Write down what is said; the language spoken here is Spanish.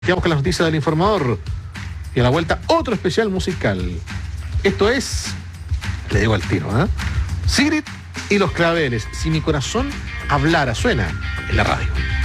Quedamos con las noticias del informador. Y a la vuelta, otro especial musical. Esto es, le digo al tiro, Sigrid y los Claveles. Si mi corazón hablara, suena en la radio.